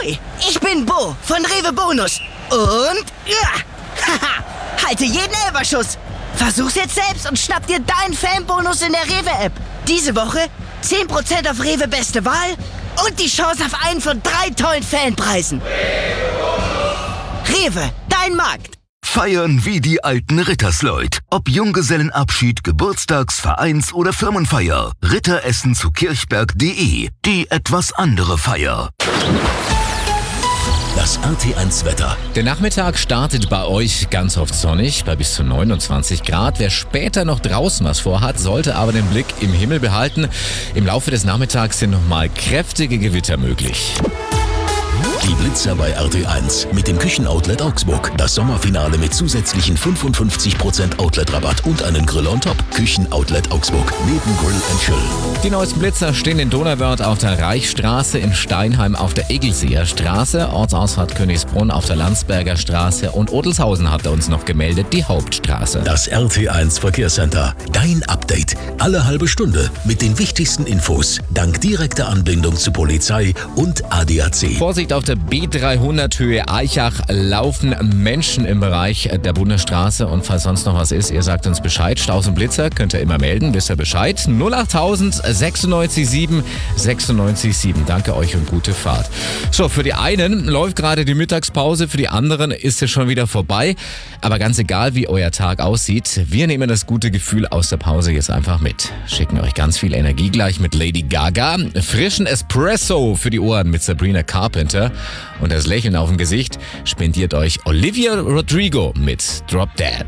Ahoi, ich bin Bo von Rewe Bonus. Und, haha, halte jeden Elferschuss. Versuch's jetzt selbst und schnapp dir deinen Fanbonus in der Rewe-App. Diese Woche 10% auf Rewe Beste Wahl und die Chance auf einen von 3 tollen Fanpreisen. Rewe, dein Markt. Feiern wie die alten Rittersleut. Ob Junggesellenabschied, Geburtstags-, Vereins- oder Firmenfeier. Ritteressen zu kirchberg.de. Die etwas andere Feier. Das RT1-Wetter. Der Nachmittag startet bei euch ganz oft sonnig, bei bis zu 29 Grad. Wer später noch draußen was vorhat, sollte aber den Blick im Himmel behalten. Im Laufe des Nachmittags sind nochmal kräftige Gewitter möglich. Die Blitzer bei RT1 mit dem Küchenoutlet Augsburg. Das Sommerfinale mit zusätzlichen 55% Outlet-Rabatt und einen Grill on top. Küchenoutlet Augsburg. Neben Grill & Chill. Die neuesten Blitzer stehen in Donauwörth auf der Reichsstraße, in Steinheim auf der Egelseer Straße, Ortsausfahrt Königsbrunn auf der Landsberger Straße und Odelshausen hat er uns noch gemeldet, die Hauptstraße. Das RT1 Verkehrscenter. Dein Update. Alle halbe Stunde mit den wichtigsten Infos. Dank direkter Anbindung zu Polizei und ADAC. Vorsicht auf der B300 Höhe Eichach laufen Menschen im Bereich der Bundesstraße und falls sonst noch was ist, ihr sagt uns Bescheid. Staus und Blitzer könnt ihr immer melden, wisst ihr Bescheid. 08000 96 7 96 7. Danke euch und gute Fahrt. So, für die einen läuft gerade die Mittagspause, für die anderen ist es schon wieder vorbei. Aber ganz egal, wie euer Tag aussieht, wir nehmen das gute Gefühl aus der Pause jetzt einfach mit. Schicken euch ganz viel Energie gleich mit Lady Gaga, frischen Espresso für die Ohren mit Sabrina Carpenter und das Lächeln auf dem Gesicht spendiert euch Olivia Rodrigo mit Drop Dead.